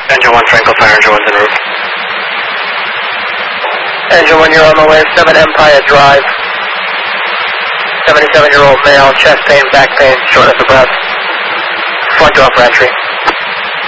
Engine 1 Franco Fire, Engine 1's en route. Engine 1, you're on the way, 7 Empire Drive. 77-year-old male, chest pain, back pain, shortness of breath. Front door for entry.